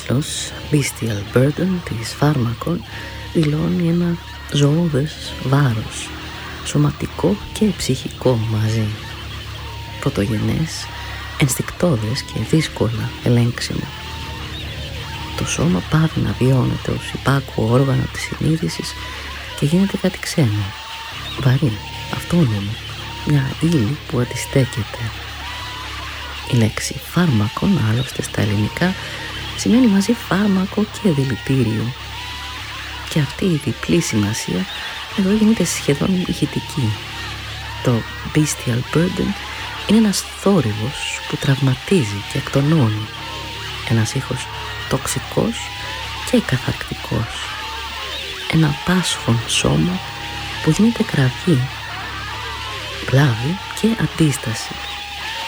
τίτλος Bestial Burden της Φάρμακον δηλώνει ένα ζωώδες βάρος, σωματικό και ψυχικό μαζί, πρωτογενές, ενστικτώδες και δύσκολα ελέγξιμο. Το σώμα πάβει να βιώνεται ως υπάκουο όργανο της συνείδησης και γίνεται κάτι ξένο, βαρύ, αυτόνομο, μια ύλη που αντιστέκεται. Η λέξη φάρμακον, άλλωστε στα ελληνικά, σημαίνει μαζί φάρμακο και δηλητήριο. Και αυτή η διπλή σημασία εδώ γίνεται σχεδόν ηχητική. Το Bestial Burden είναι ένας θόρυβος που τραυματίζει και εκτονώνει. Ένας ήχος τοξικός και καθαρκτικός. Ένα πάσχον σώμα που γίνεται κραυγή, βλάβη και αντίσταση.